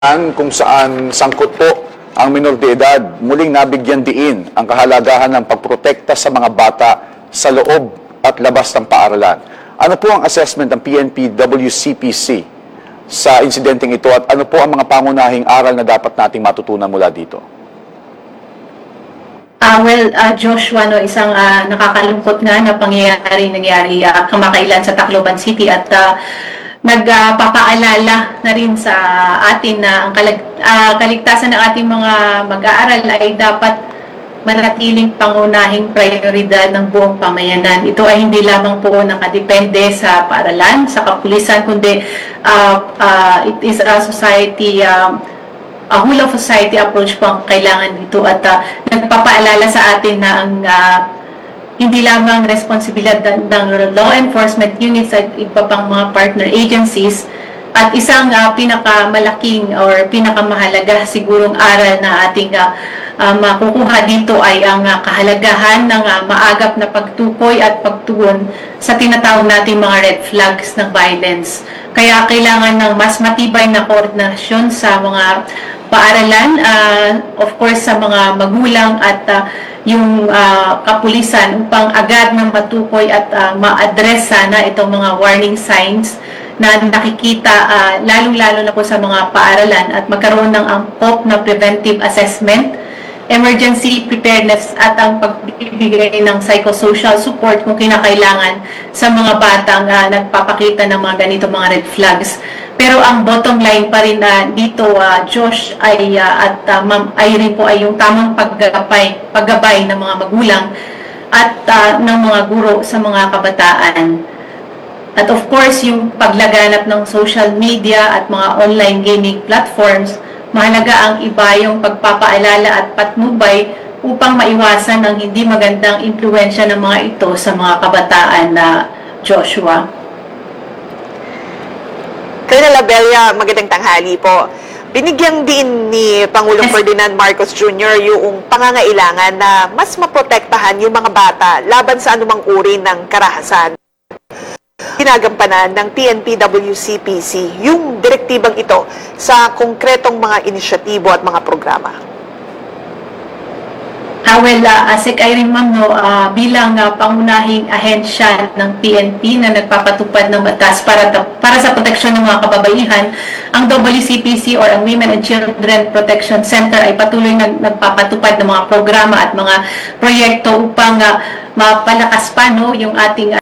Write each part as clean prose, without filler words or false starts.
kung saan sangkot po ang minor de edad, muling nabigyan diin ang kahalagahan ng pagprotekta sa mga bata sa loob at labas ng paaralan. Ano po ang assessment ng PNP WCPC sa insidenteng ito at ano po ang mga pangunahing aral na dapat nating matutunan mula dito? Joshua, no, isang nakakalungkot nga na nangyari kamakailan sa Tacloban City at nagpapaalala na rin sa atin na ang kaligtasan ng ating mga mag-aaral ay dapat manatiling pangunahing prioridad ng buong pamayanan. Ito ay hindi lamang po nakadepende sa paaralan, sa kapulisan, kundi it is a society, a whole of society approach po ang kailangan dito at nagpapaalala sa atin na ang hindi lamang responsibilidad ng law enforcement units at iba pang mga partner agencies at isang pinakamalaking or pinakamahalaga sigurong aral na ating makukuha dito ay ang kahalagahan ng maagap na pagtukoy at pagtugon sa tinatawag nating mga red flags ng violence. Kaya kailangan ng mas matibay na koordinasyon sa mga paaralan, of course sa mga magulang at yung kapulisan upang agad na matukoy at ma-address sana itong mga warning signs na nakikita lalong-lalo na po sa mga paaralan at magkaroon ng angkop na preventive assessment, emergency preparedness at ang pagbibigay ng psychosocial support kung kinakailangan sa mga batang nagpapakita ng mga ganito mga red flags. Pero ang bottom line pa rin dito, Josh, ay Ma'am Irene po ay yung tamang paggabay ng mga magulang at ng mga guro sa mga kabataan. At of course, yung paglaganap ng social media at mga online gaming platforms, mahalaga ang iba yung pagpapaalala at patnubay upang maiwasan ang hindi magandang impluwensya ng mga ito sa mga kabataan na Joshua. Colonel Abella, magandang tanghali po. Binigyan din ni Pangulong Ferdinand Marcos Jr. yung pangangailangan na mas maprotektahan yung mga bata laban sa anumang uri ng karahasan. Ginagampanan ng PNP WCPC yung direktibang ito sa konkretong mga inisyatibo at mga programa. Asik Irene Ma'am, no, bilang pangunahing ahensya ng PNP na nagpapatupad ng batas para sa proteksyon ng mga kababaihan, ang WCPC or ang Women and Children Protection Center ay patuloy nagpapatupad ng mga programa at mga proyekto upang mapalakas pa yung ating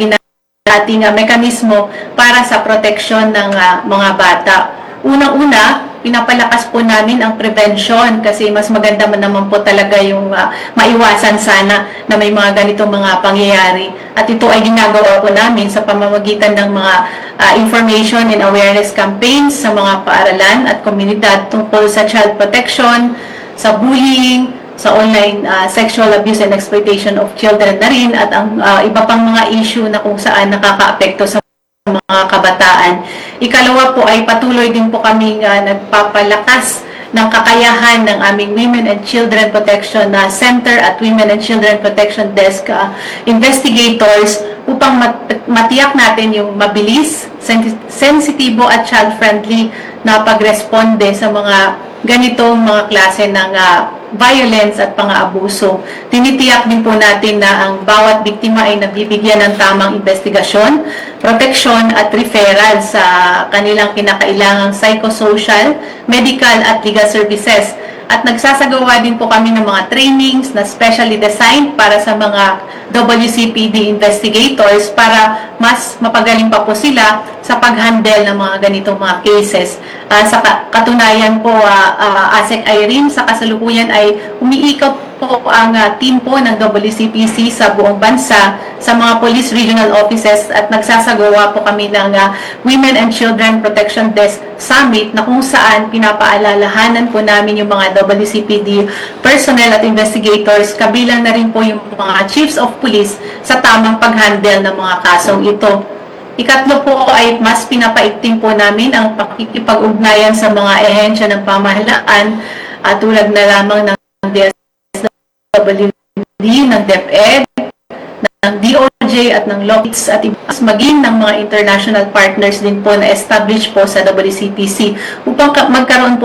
mekanismo para sa proteksyon ng mga bata. Unang-una, pinapalakas po namin ang prevention kasi mas maganda naman po talaga yung maiwasan sana na may mga ganitong mga pangyayari. At ito ay ginagawa po namin sa pamamagitan ng mga information and awareness campaigns sa mga paaralan at komunidad tungkol sa child protection, sa bullying, sa online sexual abuse and exploitation of children na rin at ang iba pang mga issue na kung saan nakakaapekto sa mga kabataan. Ikalawa po ay patuloy din po kaming nagpapalakas ng kakayahan ng aming Women and Children Protection Center at Women and Children Protection Desk investigators upang matiyak natin yung mabilis, sensitibo at child-friendly na pagresponde sa mga ganitong mga klase ng violence at pang-aabuso. Tinitiyak din po natin na ang bawat biktima ay nabibigyan ng tamang investigasyon, proteksyon at referral sa kanilang kinakailangang psychosocial, medical at legal services. At nagsasagawa din po kami ng mga trainings na specially designed para sa mga WCPD investigators para mas mapagaling pa po sila sa pag-handle ng mga ganitong mga cases. Sa katunayan po, Asek Irene, sa kasalukuyan ay umiikot po ang team po ng WCPC sa buong bansa sa mga police regional offices at nagsasagawa po kami ng Women and Children Protection Desk Summit na kung saan pinapaalalahanan po namin yung mga WCPD personnel at investigators, kabilang na rin po yung mga chiefs of police sa tamang pag-handle ng mga kasong ito. Ikatlo po ay mas pinapaigting po namin ang pakikipag-ugnayan sa mga ehensya ng pamahalaan tulad na lamang ng DSWD, ng DepEd, DOJ at ng Lockheed at maging ng mga international partners din po na established po sa WCPC upang magkaroon po